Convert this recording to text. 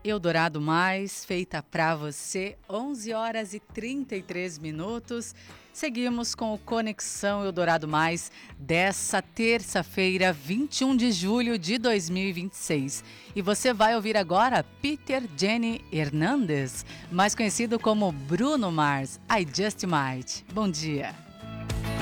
Eldorado Mais, feita pra você, 11 horas e 33 minutos. Seguimos com o Conexão Eldorado Mais dessa terça-feira, 21 de julho de 2026. E você vai ouvir agora Peter Jenny Hernandez, mais conhecido como Bruno Mars, I Just Might. Bom dia.